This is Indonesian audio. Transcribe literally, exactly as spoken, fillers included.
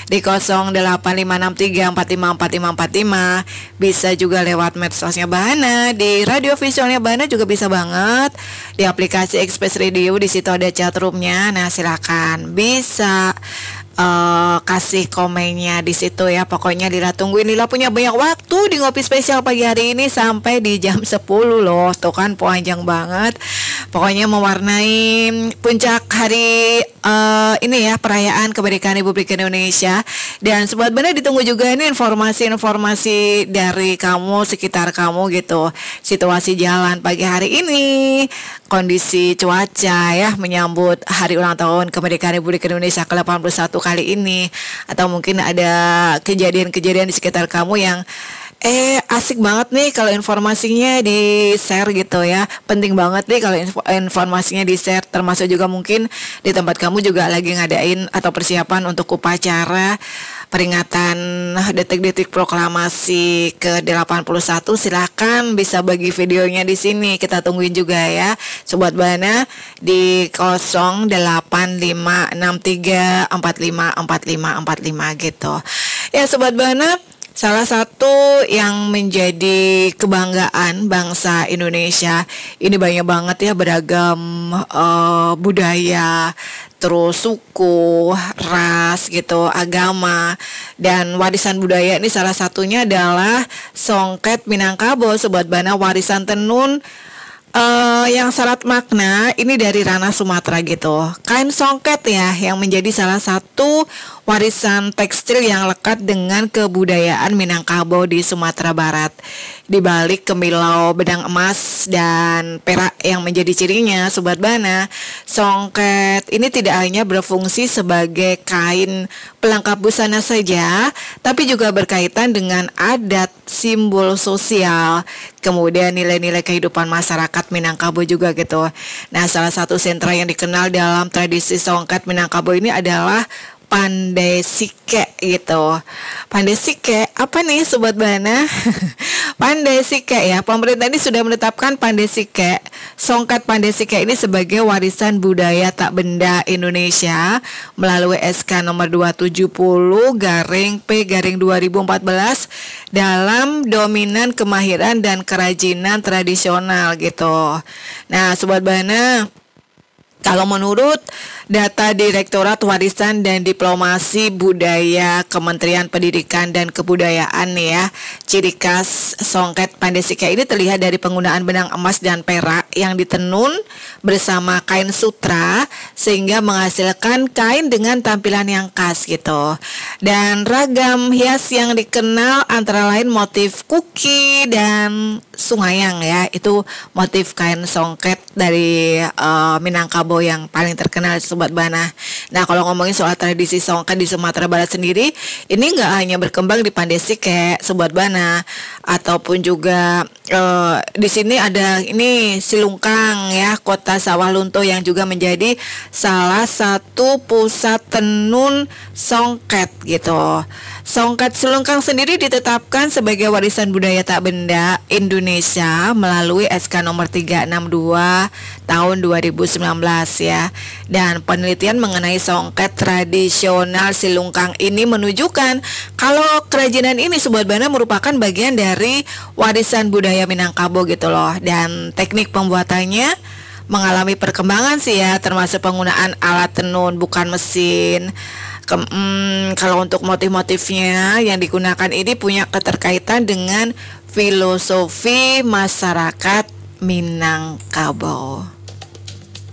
di nol delapan lima enam tiga empat lima empat lima empat lima. Bisa juga lewat medsosnya Bahana, di radio visualnya Bahana juga bisa banget. Di aplikasi Express Radio di situ ada chatroomnya. Nah, silakan bisa Uh, kasih komennya di situ ya. Pokoknya Lila tungguin. Lila punya banyak waktu di ngopi spesial pagi hari ini sampai di jam sepuluh loh. Tuh kan panjang banget. Pokoknya mewarnai puncak hari uh, ini ya, perayaan kemerdekaan Republik Indonesia. Dan Sobat Bahana ditunggu juga ini informasi-informasi dari kamu, sekitar kamu gitu. Situasi jalan pagi hari ini, kondisi cuaca ya menyambut hari ulang tahun kemerdekaan Republik Indonesia ke delapan puluh satu kali ini, atau mungkin ada kejadian-kejadian di sekitar kamu yang eh asik banget nih kalau informasinya di share gitu ya. Penting banget nih kalau info, informasinya di share. Termasuk juga mungkin di tempat kamu juga lagi ngadain atau persiapan untuk upacara peringatan detik-detik proklamasi ke delapan puluh satu. Silahkan bisa bagi videonya di sini. Kita tungguin juga ya Sobat Bahana di nol delapan lima enam tiga empat lima empat lima empat lima gitu. Ya Sobat Bahana, salah satu yang menjadi kebanggaan bangsa Indonesia ini banyak banget ya, beragam uh, budaya, terus suku, ras gitu, agama, dan warisan budaya ini salah satunya adalah songket Minangkabau. Sobat Bahana, warisan tenun Uh, yang syarat makna ini dari ranah Sumatera gitu. Kain songket ya yang menjadi salah satu warisan tekstil yang lekat dengan kebudayaan Minangkabau di Sumatera Barat. Di balik kemilau benang emas dan perak yang menjadi cirinya, Sobat Bahana, songket ini tidak hanya berfungsi sebagai kain pelengkap busana saja, tapi juga berkaitan dengan adat, simbol sosial, kemudian nilai-nilai kehidupan masyarakat Minangkabau juga gitu. Nah, salah satu sentra yang dikenal dalam tradisi songket Minangkabau ini adalah Pandai Sike gitu. Pandai Sike apa nih Sobat Bahana? Pandai Sike ya, pemerintah ini sudah menetapkan Pandai Sike, songket Pandai Sike ini sebagai warisan budaya tak benda Indonesia melalui S K nomor dua ratus tujuh puluh garing P garing dua ribu empat belas dalam dominan kemahiran dan kerajinan tradisional gitu. Nah, Sobat Bahana, kalau menurut data Direktorat Warisan dan Diplomasi Budaya Kementerian Pendidikan dan Kebudayaan ya, ciri khas songket Pandai Sike ini terlihat dari penggunaan benang emas dan perak yang ditenun bersama kain sutra sehingga menghasilkan kain dengan tampilan yang khas gitu. Dan ragam hias yang dikenal antara lain motif kuki dan sungayang ya, itu motif kain songket dari uh, Minangkabau yang paling terkenal Sobat Bahana. Nah, kalau ngomongin soal tradisi songket di Sumatera Barat sendiri, ini nggak hanya berkembang di Pandai Sike Sobat Bahana, ataupun juga uh, di sini ada ini Silungkang ya, kota Sawah Lunto yang juga menjadi salah satu pusat tenun songket gitu. Songket Silungkang sendiri ditetapkan sebagai warisan budaya tak benda Indonesia melalui S K nomor tiga ratus enam puluh dua tahun dua ribu sembilan belas ya. Dan penelitian mengenai songket tradisional Silungkang ini menunjukkan kalau kerajinan ini Sobat Bahana merupakan bagian dari warisan budaya Minangkabau gitu loh. Dan teknik pembuatannya mengalami perkembangan sih ya, termasuk penggunaan alat tenun bukan mesin. Kem, hmm, kalau untuk motif-motifnya yang digunakan ini punya keterkaitan dengan filosofi masyarakat Minangkabau.